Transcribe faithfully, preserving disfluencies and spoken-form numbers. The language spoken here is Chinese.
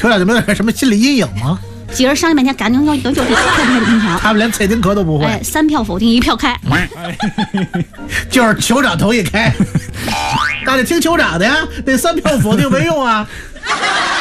邱家就没有点什么心理阴影吗？ 今儿上你面前赶紧就就就就开这个空调， 他们连蔡丁壳都不会。 哎，三票否定，一票开， 就是酋长头一开，大家听酋长的呀，那三票否定没用啊。